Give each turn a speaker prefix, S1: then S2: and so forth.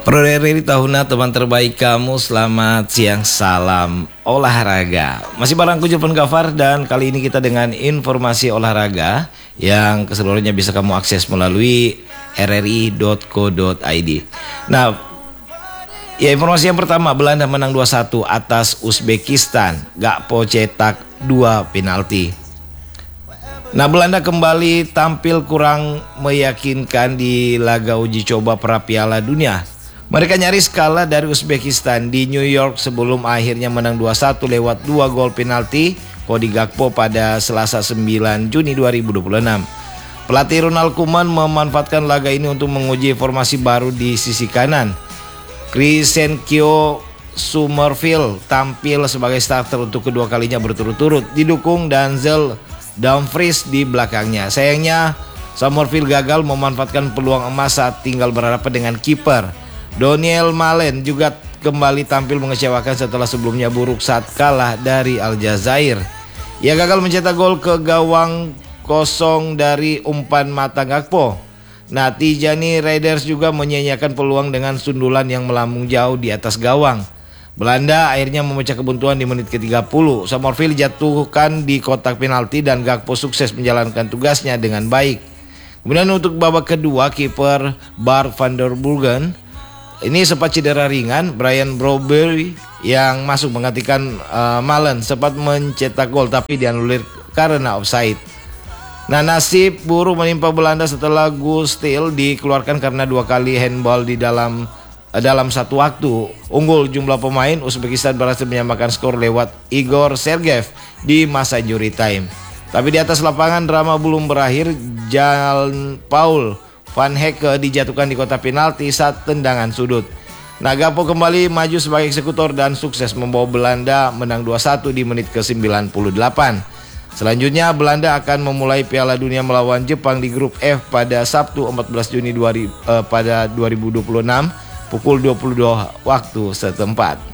S1: Peroreri tahunna teman terbaik kamu, selamat siang, salam olahraga. Masih bareng Jepun Gafar dan kali ini kita dengan informasi olahraga yang keseluruhannya bisa kamu akses melalui rri.co.id. Nah, ya informasi yang pertama, Belanda menang 2-1 atas Uzbekistan. Gakpo cetak 2 penalti. Nah, Belanda kembali tampil kurang meyakinkan di laga uji coba pra Piala Dunia. Mereka nyaris kalah dari Uzbekistan di New York sebelum akhirnya menang 2-1 lewat 2 gol penalti Cody Gakpo pada Selasa 9 Juni 2026. Pelatih Ronald Koeman memanfaatkan laga ini untuk menguji formasi baru di sisi kanan. Crescencio Summerfield tampil sebagai starter untuk kedua kalinya berturut-turut, didukung Denzel Dumfries di belakangnya. Sayangnya Summerfield gagal memanfaatkan peluang emas saat tinggal berhadapan dengan kiper. Daniel Malen juga kembali tampil mengecewakan setelah sebelumnya buruk saat kalah dari Aljazair. Ia gagal mencetak gol ke gawang kosong dari umpan mata Gakpo. Nah, Tijani Raiders juga menyia-nyiakan peluang dengan sundulan yang melambung jauh di atas gawang. Belanda akhirnya memecah kebuntuan di menit ke-30. Summerfield jatuhkan di kotak penalti dan Gakpo sukses menjalankan tugasnya dengan baik. Kemudian untuk babak kedua, kiper Bart van der Burgen ini sempat cedera ringan. Brian Brobby yang masuk menggantikan Malen sempat mencetak gol tapi dianulir karena offside. Nah, nasib buruk menimpa Belanda setelah Gustil dikeluarkan karena 2 kali handball di dalam satu waktu. Unggul jumlah pemain, Uzbekistan berhasil menyamakan skor lewat Igor Sergeyev di masa injury time. Tapi di atas lapangan drama belum berakhir. Jan Paul Van Hecke dijatuhkan di kotak penalti saat tendangan sudut. Nah, Gakpo kembali maju sebagai eksekutor dan sukses membawa Belanda menang 2-1 di menit ke-98. Selanjutnya Belanda akan memulai Piala Dunia melawan Jepang di grup F pada Sabtu 14 Juni pada 2026 pukul 22 waktu setempat.